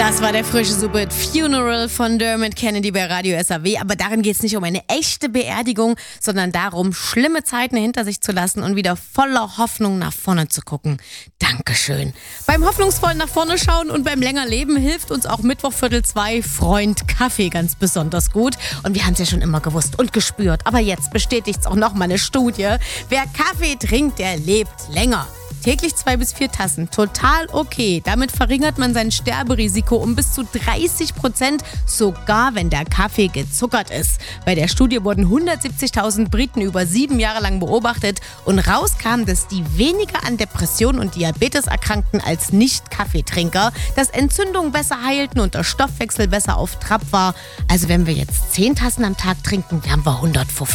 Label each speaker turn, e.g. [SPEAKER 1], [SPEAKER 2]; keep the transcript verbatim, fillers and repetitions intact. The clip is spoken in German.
[SPEAKER 1] Das war der frische Super-Hit Funeral von Dermot Kennedy bei Radio S A W. Aber darin geht es nicht um eine echte Beerdigung, sondern darum, schlimme Zeiten hinter sich zu lassen und wieder voller Hoffnung nach vorne zu gucken. Dankeschön. Beim hoffnungsvollen nach vorne schauen und beim länger Leben hilft uns auch Mittwoch Viertel zwei Freund Kaffee ganz besonders gut. Und wir haben es ja schon immer gewusst und gespürt. Aber jetzt bestätigt es auch noch mal eine Studie. Wer Kaffee trinkt, der lebt länger. Täglich zwei bis vier Tassen, total okay. Damit verringert man sein Sterberisiko um bis zu dreißig Prozent, sogar wenn der Kaffee gezuckert ist. Bei der Studie wurden hundertsiebzigtausend Briten über sieben Jahre lang beobachtet und rauskam, dass die weniger an Depressionen und Diabetes erkrankten als Nicht-Kaffeetrinker, dass Entzündungen besser heilten und der Stoffwechsel besser auf Trab war. Also wenn wir jetzt zehn Tassen am Tag trinken, wären wir hundertfünfzig.